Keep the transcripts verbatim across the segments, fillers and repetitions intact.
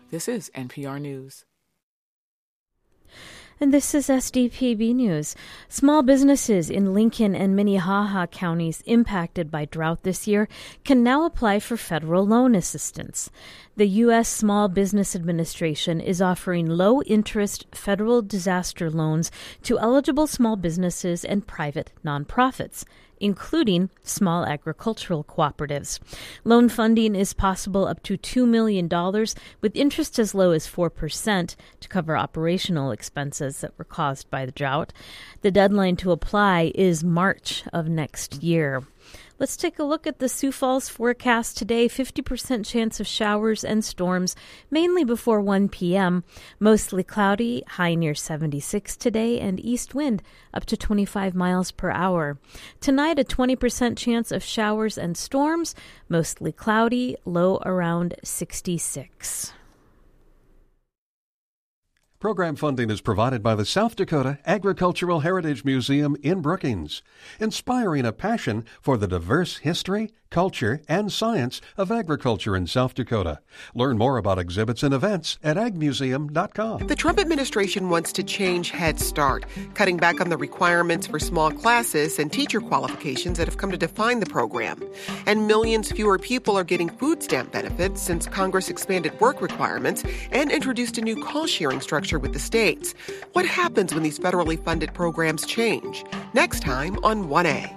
This is N P R News. And this is S D P B News. Small businesses in Lincoln and Minnehaha counties impacted by drought this year can now apply for federal loan assistance. The U S Small Business Administration is offering low-interest federal disaster loans to eligible small businesses and private nonprofits, including small agricultural cooperatives. Loan funding is possible up to two million dollars, with interest as low as four percent to cover operational expenses that were caused by the drought. The deadline to apply is March of next year. Let's take a look at the Sioux Falls forecast today. fifty percent chance of showers and storms, mainly before one p.m. Mostly cloudy, high near seventy-six today, and east wind up to twenty-five miles per hour. Tonight, a twenty percent chance of showers and storms, mostly cloudy, low around sixty-six. Program funding is provided by the South Dakota Agricultural Heritage Museum in Brookings, inspiring a passion for the diverse history, culture, and science of agriculture in South Dakota. Learn more about exhibits and events at ag museum dot com. The Trump administration wants to change Head Start, cutting back on the requirements for small classes and teacher qualifications that have come to define the program. And millions fewer people are getting food stamp benefits since Congress expanded work requirements and introduced a new call-sharing structure with the states. What happens when these federally funded programs change? Next time on one A.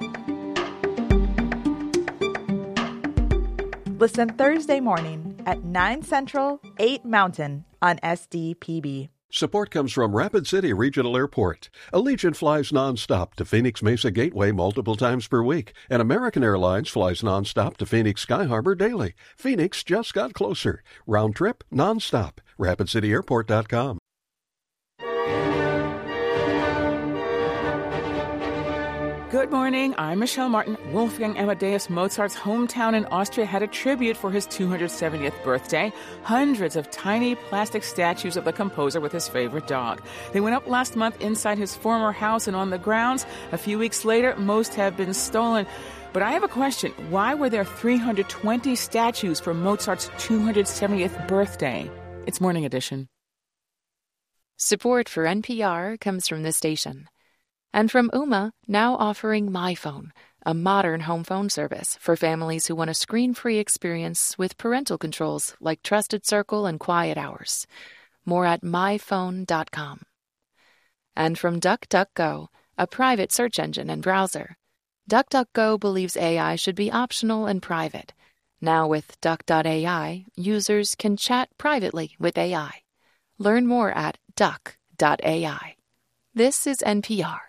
Listen Thursday morning at nine Central, eight Mountain on S D P B. Support comes from Rapid City Regional Airport. Allegiant flies nonstop to Phoenix Mesa Gateway multiple times per week, and American Airlines flies nonstop to Phoenix Sky Harbor daily. Phoenix just got closer. Round trip, nonstop. rapid city airport dot com. Good morning, I'm Michelle Martin. Wolfgang Amadeus Mozart's hometown in Austria had a tribute for his two hundred seventieth birthday. Hundreds of tiny plastic statues of the composer with his favorite dog. They went up last month inside his former house and on the grounds. A few weeks later, most have been stolen. But I have a question. Why were there three hundred twenty statues for Mozart's two hundred seventieth birthday? It's Morning Edition. Support for N P R comes from this station. And from Ooma, now offering MyPhone, a modern home phone service for families who want a screen-free experience with parental controls like Trusted Circle and Quiet Hours. More at my phone dot com. And from DuckDuckGo, a private search engine and browser. DuckDuckGo believes A I should be optional and private. Now with Duck dot A I, users can chat privately with A I. Learn more at Duck dot A I. This is N P R.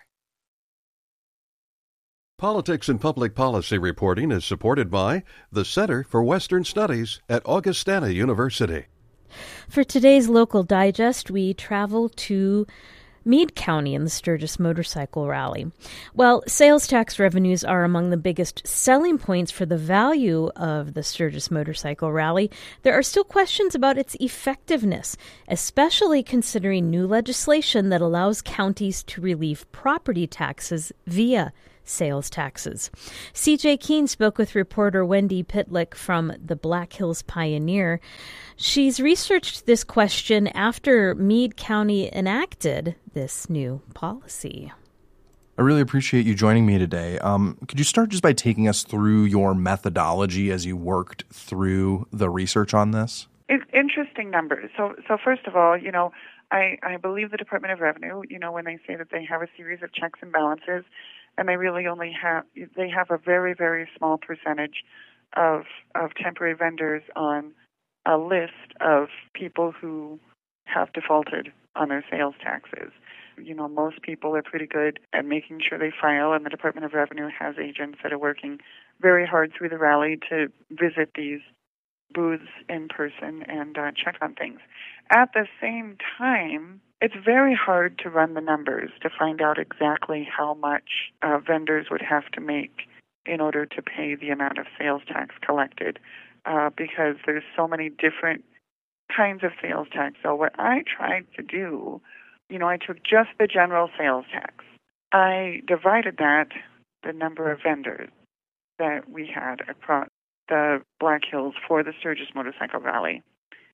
Politics and Public Policy reporting is supported by the Center for Western Studies at Augustana University. For today's Local Digest, we travel to Meade County in the Sturgis Motorcycle Rally. While sales tax revenues are among the biggest selling points for the value of the Sturgis Motorcycle Rally, there are still questions about its effectiveness, especially considering new legislation that allows counties to relieve property taxes via sales taxes. C J Keene spoke with reporter Wendy Pitlick from the Black Hills Pioneer. She's researched this question after Meade County enacted this new policy. I really appreciate you joining me today. Um, could you start just by taking us through your methodology as you worked through the research on this? It's interesting numbers. So, so first of all, you know, I, I believe the Department of Revenue, you know, when they say that they have a series of checks and balances, and they really only have, they have a very, very small percentage of of temporary vendors on a list of people who have defaulted on their sales taxes. You know, most people are pretty good at making sure they file, and the Department of Revenue has agents that are working very hard through the rally to visit these booths in person and uh, check on things. At the same time, it's very hard to run the numbers to find out exactly how much uh, vendors would have to make in order to pay the amount of sales tax collected, uh, because there's so many different kinds of sales tax. So what I tried to do, you know, I took just the general sales tax. I divided that, the number of vendors that we had across the Black Hills for the Sturgis Motorcycle Rally.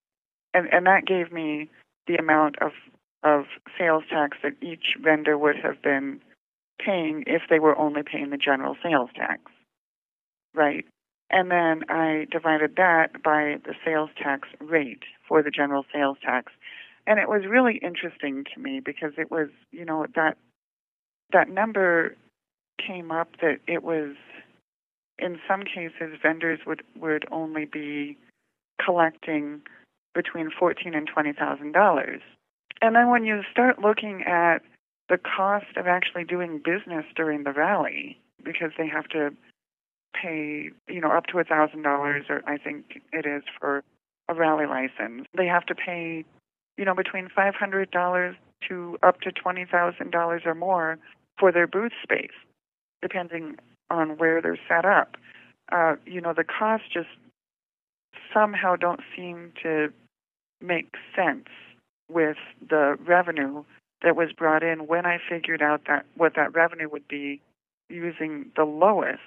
and, and that gave me the amount of, of sales tax that each vendor would have been paying if they were only paying the general sales tax, right? And then I divided that by the sales tax rate for the general sales tax. And it was really interesting to me because it was, you know, that that number came up that it was, in some cases, vendors would, would only be collecting between fourteen thousand dollars and twenty thousand dollars. And then when you start looking at the cost of actually doing business during the rally, because they have to pay, you know, up to one thousand dollars, or I think it is for a rally license. They have to pay, you know, between five hundred dollars to up to twenty thousand dollars or more for their booth space, depending on where they're set up. Uh, you know, the costs just somehow don't seem to make sense with the revenue that was brought in when I figured out that what that revenue would be using the lowest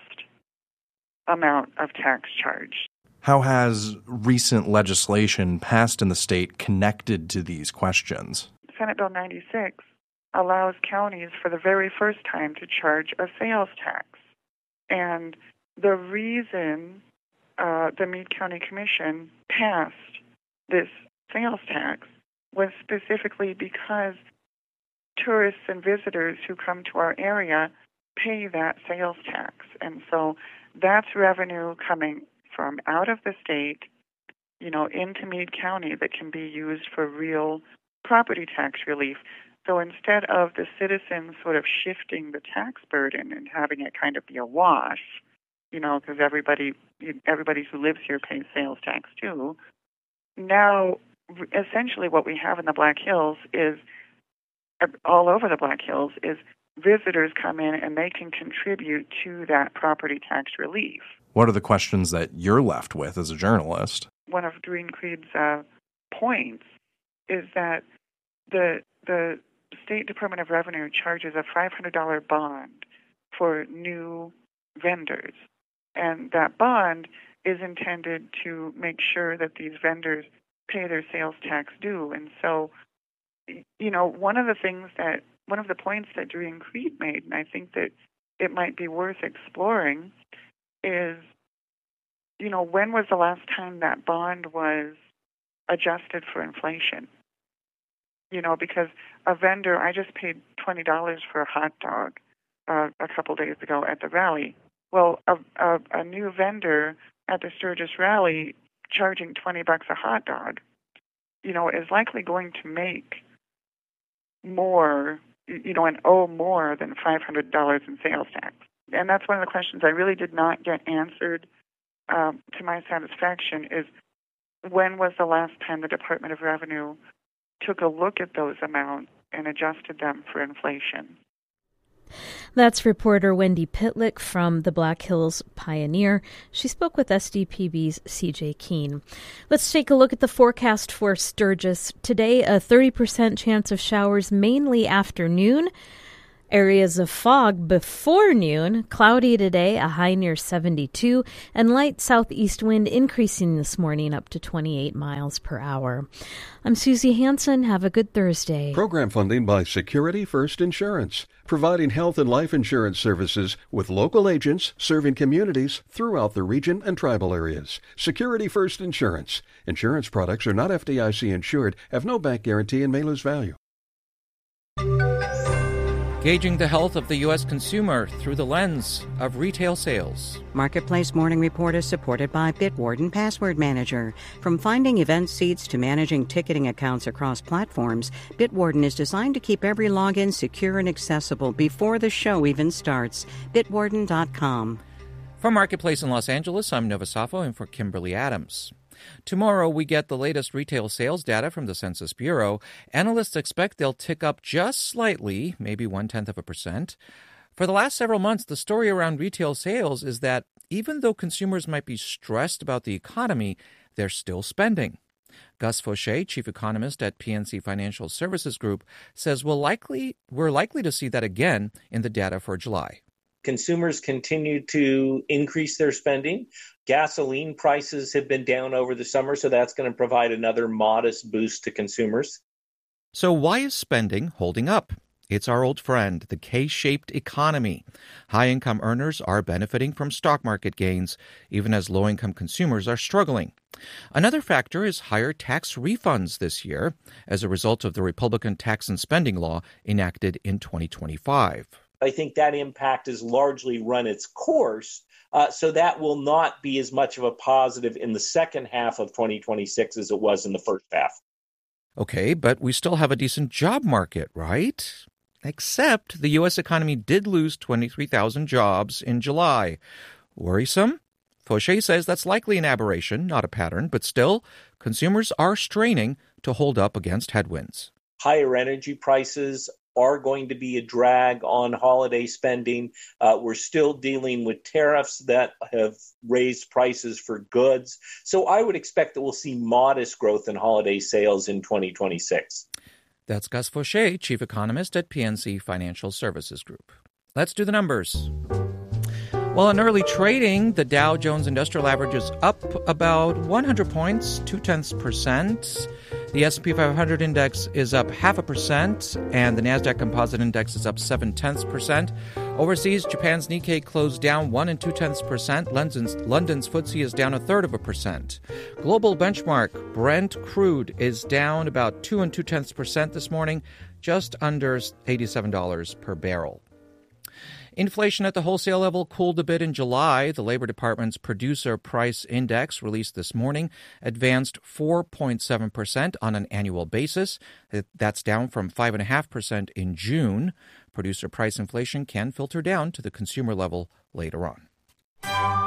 amount of tax charge. How has recent legislation passed in the state connected to these questions? Senate Bill ninety-six allows counties for the very first time to charge a sales tax. And the reason uh, the Meade County Commission passed this sales tax was specifically because tourists and visitors who come to our area pay that sales tax. And so that's revenue coming from out of the state, you know, into Meade County that can be used for real property tax relief. So instead of the citizens sort of shifting the tax burden and having it kind of be a wash, you know, because everybody, everybody who lives here pays sales tax too, now essentially what we have in the Black Hills is, all over the Black Hills, is visitors come in and they can contribute to that property tax relief. What are the questions that you're left with as a journalist? One of Doreen Creed's uh, points is that the the State Department of Revenue charges a five hundred dollars bond for new vendors. And that bond is intended to make sure that these vendors pay their sales tax due. And so, you know, one of the things that, one of the points that Doreen Creed made, and I think that it might be worth exploring, is, you know, when was the last time that bond was adjusted for inflation? You know, because a vendor, I just paid twenty dollars for a hot dog uh, a couple days ago at the rally. Well, a, a, a new vendor at the Sturgis rally charging twenty bucks a hot dog, you know, is likely going to make more, you know, and owe more than five hundred dollars in sales tax. And that's one of the questions I really did not get answered um, to my satisfaction is, when was the last time the Department of Revenue took a look at those amounts and adjusted them for inflation? That's reporter Wendy Pitlick from the Black Hills Pioneer. She spoke with S D P B's C J Keene. Let's take a look at the forecast for Sturgis. Today, a thirty percent chance of showers, mainly afternoon. Areas of fog before noon, cloudy today, a high near seventy-two, and light southeast wind increasing this morning up to twenty-eight miles per hour. I'm Susie Hansen. Have a good Thursday. Program funding by Security First Insurance, providing health and life insurance services with local agents serving communities throughout the region and tribal areas. Security First Insurance. Insurance products are not F D I C insured, have no bank guarantee, and may lose value. Gauging the health of the U S consumer through the lens of retail sales. Marketplace Morning Report is supported by Bitwarden Password Manager. From finding event seats to managing ticketing accounts across platforms, Bitwarden is designed to keep every login secure and accessible before the show even starts. Bitwarden dot com. From Marketplace in Los Angeles, I'm Nova Safo and for Kimberly Adams. Tomorrow, we get the latest retail sales data from the Census Bureau. Analysts expect they'll tick up just slightly, maybe one-tenth of a percent. For the last several months, the story around retail sales is that even though consumers might be stressed about the economy, they're still spending. Gus Fauché, chief economist at P N C Financial Services Group, says we'll likely, we're likely to see that again in the data for July. Consumers continue to increase their spending. Gasoline prices have been down over the summer, so that's going to provide another modest boost to consumers. So why is spending holding up? It's our old friend, the K-shaped economy. High-income earners are benefiting from stock market gains, even as low-income consumers are struggling. Another factor is higher tax refunds this year as a result of the Republican tax and spending law enacted in twenty twenty-five. I think that impact has largely run its course, uh, so that will not be as much of a positive in the second half of twenty twenty-six as it was in the first half. Okay, but we still have a decent job market, right? Except the U S economy did lose twenty-three thousand jobs in July. Worrisome? Fauché says that's likely an aberration, not a pattern, but still, consumers are straining to hold up against headwinds. Higher energy prices are going to be a drag on holiday spending. Uh, we're still dealing with tariffs that have raised prices for goods. So I would expect that we'll see modest growth in holiday sales in twenty twenty-six. That's Gus Fauché, chief economist at P N C Financial Services Group. Let's do the numbers. Well, in early trading, the Dow Jones Industrial Average is up about one hundred points, two-tenths percent. The S and P five hundred index is up half a percent, and the NASDAQ Composite Index is up seven-tenths percent. Overseas, Japan's Nikkei closed down one and two-tenths percent. London's, London's F T S E is down a third of a percent. Global benchmark Brent crude is down about two and two-tenths percent this morning, just under eighty-seven dollars per barrel. Inflation at the wholesale level cooled a bit in July. The Labor Department's Producer Price Index, released this morning, advanced four point seven percent on an annual basis. That's down from five point five percent in June. Producer price inflation can filter down to the consumer level later on.